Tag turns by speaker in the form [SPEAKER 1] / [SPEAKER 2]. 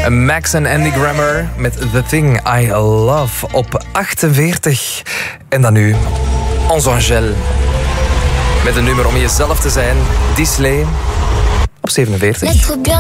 [SPEAKER 1] Max en Andy Grammer met The Thing I Love op 48. En dan nu onze Angèle. Met een nummer om jezelf te zijn. Disley op 47.
[SPEAKER 2] L'être bien